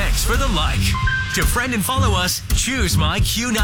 Thanks for the like. To friend and follow us, choose my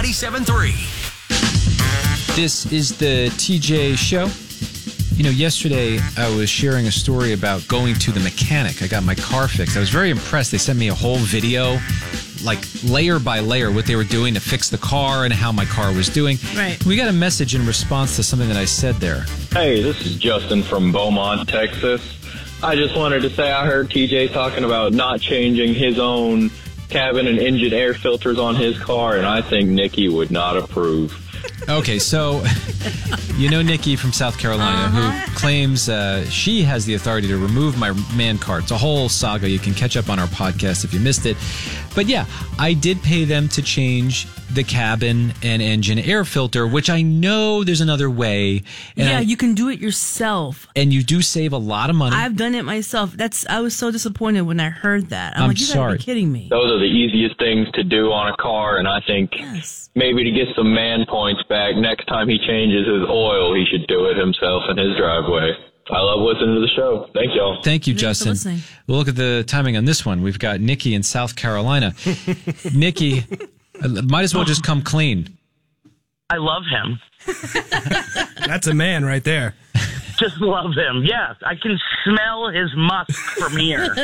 Q97.3. This is the TJ Show. You know, yesterday I was sharing a story about going to the mechanic. I got my car fixed. I was very impressed. They sent me a whole video, like layer by layer, what they were doing to fix the car and how my car was doing. Right. We got a message in response to something that I said there. Hey, this is Justin from Beaumont, Texas. I just wanted to say I heard TJ talking about not changing his own cabin and engine air filters on his car, and I think Nikki would not approve. Okay, so you know Nikki from South Carolina who claims she has the authority to remove my man card. It's a whole saga. You can catch up on our podcast if you missed it. But yeah, I did pay them to change the cabin and engine air filter, which I know there's another way. And you can do it yourself. And you do save a lot of money. I've done it myself. I was so disappointed when I heard that. I'm like, you gotta be kidding me. Those are the easiest things to do on a car, and I think maybe to get some man points back, next time he changes his oil, he should do it himself in his driveway. I love listening to the show. Thank y'all. Thank you, Justin. We'll look at the timing on this one. We've got Nikki in South Carolina. Nikki, might as well just come clean. I love him. That's a man right there. Just love him. Yes, I can smell his musk from here.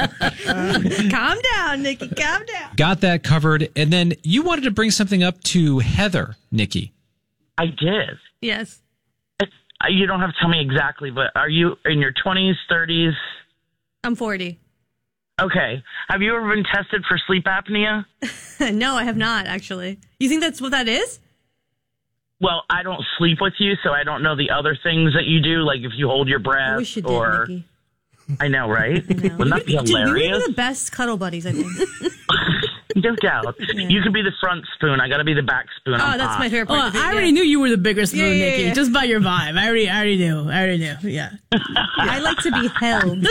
Calm down, Nikki. Calm down. Got that covered. And then you wanted to bring something up to Heather, Nikki. I did. Yes. You don't have to tell me exactly, but are you in your 20s, 30s? I'm 40. Okay. Have you ever been tested for sleep apnea? No, I have not, actually. You think that's what that is? Well, I don't sleep with you, so I don't know the other things that you do, like if you hold your breath. I wish you did, Nikki. I know, right? I know. Wouldn't that be hilarious? We're the best cuddle buddies, I think. No doubt. Yeah. You could be the front spoon. I got to be the back spoon. Oh, that's my favorite part. I already knew you were the bigger spoon, Nikki, just by your vibe. I already knew. Yeah. I like to be held.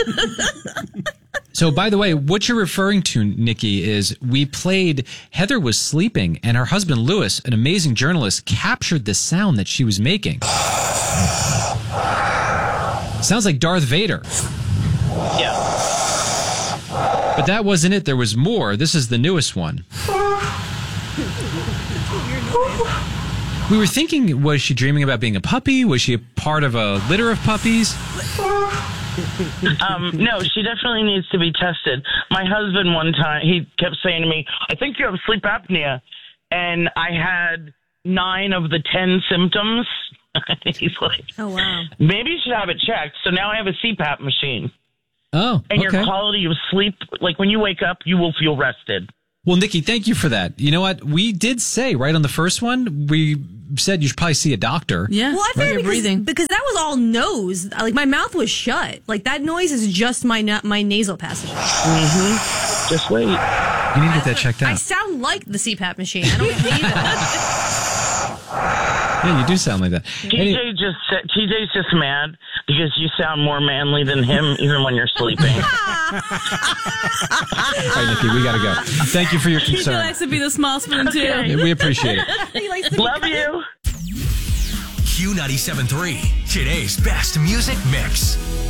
So, by the way, what you're referring to, Nikki, is we played Heather was sleeping, and her husband, Lewis, an amazing journalist, captured the sound that she was making. Sounds like Darth Vader. Yeah. But that wasn't it. There was more. This is the newest one. We were thinking, was she dreaming about being a puppy? Was she a part of a litter of puppies? No, she definitely needs to be tested. My husband one time, he kept saying to me, I think you have sleep apnea. And I had 9 of the 10 symptoms. He's like, oh, wow. Maybe you should have it checked. So now I have a CPAP machine. Oh, and your quality of sleep, like when you wake up, you will feel rested. Well, Nikki, thank you for that. You know what? We did say right on the first one, we said you should probably see a doctor. Yeah. Well, I figured because that was all nose. Like my mouth was shut. Like that noise is just my nasal passage. Mm-hmm. Just wait. You need to get that checked out. I sound like the CPAP machine. I don't need that. Yeah, you do sound like that. TJ's just mad because you sound more manly than him even when you're sleeping. All right, Nikki, we got to go. Thank you for your concern. TJ likes to be the small spoon, too. Okay. We appreciate it. He likes to Love you. Q97.3, today's best music mix.